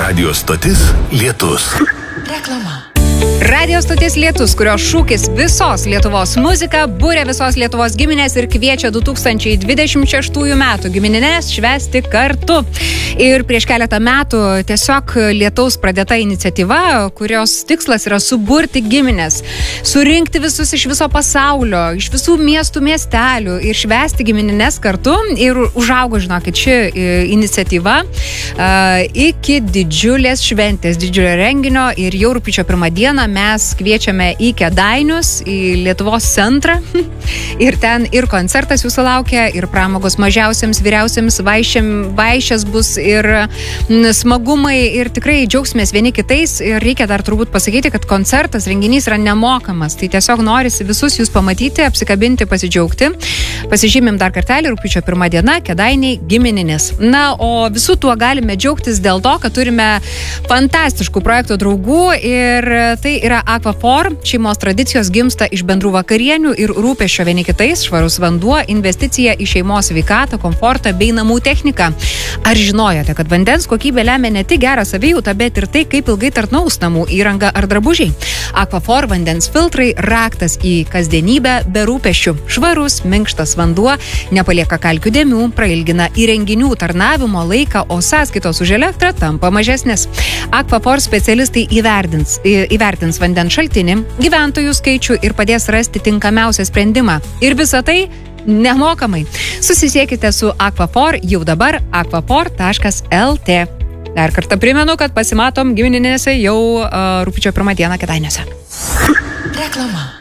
Radio stotis Lietus. Reklama. Radio stotis Lietus, kurios šūkis visos Lietuvos muzika, būrė visos Lietuvos giminės ir kviečia 2026 metų giminės švęsti kartu. Ir prieš keletą metų tiesiog Lietaus pradėta iniciatyva, kurios tikslas yra suburti giminės, surinkti visus iš viso pasaulio, iš visų miestų, miestelių ir švęsti giminės kartu. Ir užaugo, žinokit, ši iniciatyva iki didžiulės šventės, didžiulio renginio ir jau rugpjūčio 1 dieną mes kviečiame į Kėdainius, į Lietuvos centrą ir ten ir koncertas jūsų laukia, ir pramogos mažiausiams, vyriausiams, vaišės bus ir smagumai ir tikrai džiaugsimės vieni kitais ir reikia dar turbūt pasakyti, kad koncertas, renginys yra nemokamas, tai tiesiog norisi visus jūs pamatyti, apsikabinti, pasidžiaugti. Pasižymim dar kartelį, rugpjūčio 1 diena, Kėdainiai gimininis. Na, o visų tuo galime džiaugtis dėl to, kad turime fantastiškų projekto draugų ir tai yra Aquafor. Šeimos tradicijos gimsta iš bendrų vakarienių ir rūpesčio vieni kitais, švarus vanduo, investicija į šeimos sveikatą, komfortą bei namų techniką. Ar žinojote, kad vandens kokybė lemia ne tik gerą savijautą, bet ir tai, kaip ilgai tarnaus namų įranga ar drabužiai? Aquafor vandens filtrai raktas į kasdienybę be rūpesčių. Švarus, minkštas vanduo, nepalieka kalkių dėmių, prailgina įrenginių tarnavimo laiką, o sąskaitos už elektrą tampa mažesnės. Aquafor specialistai įvertins vandens šaltinį, gyventojų skaičių ir padės rasti tinkamiausią sprendimą. Ir visą tai nemokamai. Susisiekite su Aquafor jau dabar aquafor.lt. Dar kartą primenu, kad pasimatom gimininėse jau rugpjūčio 1 dieną Kėdainiuose. Reklama.